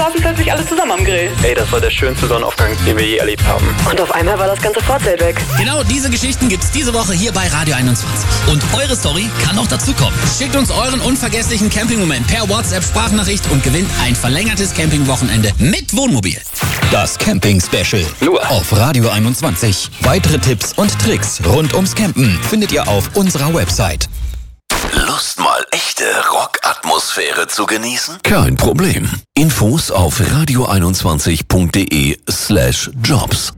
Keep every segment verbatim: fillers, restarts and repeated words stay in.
saßen plötzlich alle zusammen am Grill. Ey, das war der schönste Sonnenaufgang, den wir je erlebt haben. Und auf einmal war das ganze Vorzelt weg. Genau diese Geschichten gibt's diese Woche hier bei Radio einundzwanzig. Und eure Story kann auch dazukommen. Schickt uns euren unvergesslichen Campingmoment per WhatsApp-Sprachnachricht und gewinnt ein verlängertes Campingwochenende mit Wohnmobil. Das Camping-Special. Nur auf Radio einundzwanzig. Weitere Tipps und Tricks rund ums Campen findet ihr auf unserer Website. Lust mal echte Rockatmosphäre zu genießen? Kein Problem. Infos auf radio einundzwanzig punkt de slash jobs.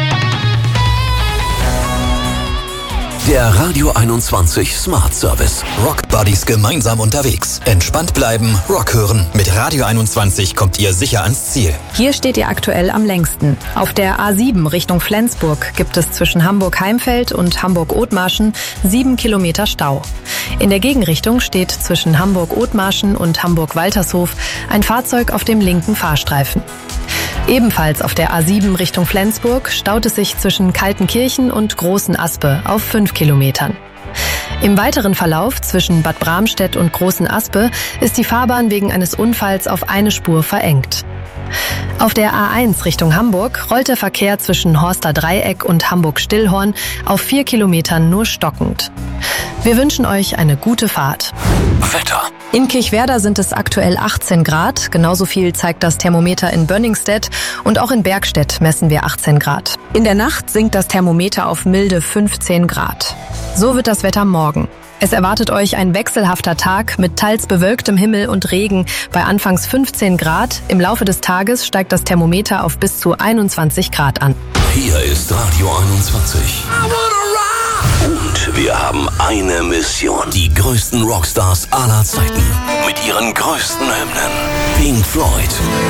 Der Radio einundzwanzig Smart Service. Rock Buddies gemeinsam unterwegs. Entspannt bleiben, Rock hören. Mit Radio einundzwanzig kommt ihr sicher ans Ziel. Hier steht ihr aktuell am längsten. Auf der A sieben Richtung Flensburg gibt es zwischen Hamburg-Heimfeld und Hamburg-Othmarschen sieben Kilometer Stau. In der Gegenrichtung steht zwischen Hamburg-Othmarschen und Hamburg-Waltershof ein Fahrzeug auf dem linken Fahrstreifen. Ebenfalls auf der A sieben Richtung Flensburg staut es sich zwischen Kaltenkirchen und Großen Aspe auf fünf Kilometern. Im weiteren Verlauf zwischen Bad Bramstedt und Großen Aspe ist die Fahrbahn wegen eines Unfalls auf eine Spur verengt. Auf der A eins Richtung Hamburg rollt der Verkehr zwischen Horster Dreieck und Hamburg-Stillhorn auf vier Kilometern nur stockend. Wir wünschen euch eine gute Fahrt. Wetter. In Kirchwerder sind es aktuell achtzehn Grad. Genauso viel zeigt das Thermometer in Bönningstedt und auch in Bergstedt messen wir achtzehn Grad. In der Nacht sinkt das Thermometer auf milde fünfzehn Grad. So wird das Wetter morgen. Es erwartet euch ein wechselhafter Tag mit teils bewölktem Himmel und Regen bei anfangs fünfzehn Grad. Im Laufe des Tages steigt das Thermometer auf bis zu einundzwanzig Grad an. Hier ist Radio einundzwanzig. Und wir haben eine Mission. Die größten Rockstars aller Zeiten. Mit ihren größten Hymnen. Pink Floyd,